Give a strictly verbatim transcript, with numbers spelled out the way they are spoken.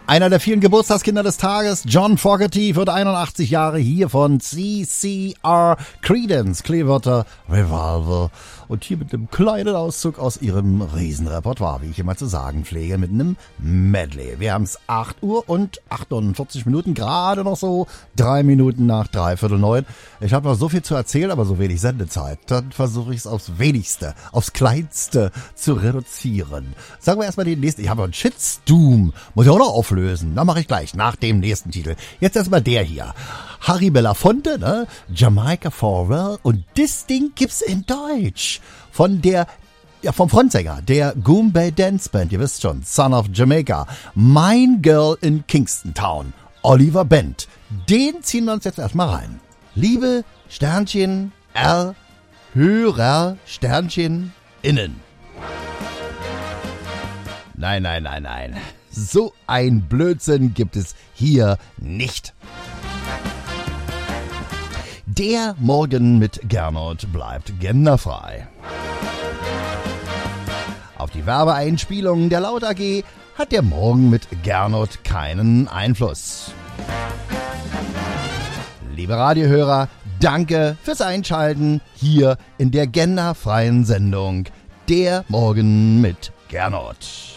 Einer der vielen Geburtstagskinder des Tages, John Fogerty, wird einundachtzig Jahre, hier von C C R, Creedence Clearwater Revival. Und hier mit einem kleinen Auszug aus ihrem Riesenrepertoire, wie ich immer zu sagen pflege, mit einem Medley. Wir haben es acht Uhr und achtundvierzig Minuten, gerade noch so drei Minuten nach dreiviertel neun. Ich habe noch so viel zu erzählen, aber so wenig Sendezeit. Dann versuche ich es aufs Wenigste, aufs Kleinste zu reduzieren. Sagen wir erstmal den nächsten. Ich habe einen Shitstorm. Muss ich auch noch auflösen. Dann mache ich gleich nach dem nächsten Titel. Jetzt erstmal der hier. Harry Belafonte, ne? Jamaica Farewell. Und das Ding gibt's in Deutsch. Von der, ja, vom Frontsänger der Goombay Dance Band. Ihr wisst schon. Son of Jamaica. Mein Girl in Kingston Town. Oliver Bent. Den ziehen wir uns jetzt erstmal rein. Liebe Sternchen R, Hörer Sternchen innen. Nein, nein, nein, nein. So ein Blödsinn gibt es hier nicht. Der Morgen mit Gernot bleibt genderfrei. Auf die Werbeeinspielungen der Laut A G hat der Morgen mit Gernot keinen Einfluss. Liebe Radiohörer, danke fürs Einschalten hier in der genderfreien Sendung Der Morgen mit Gernot.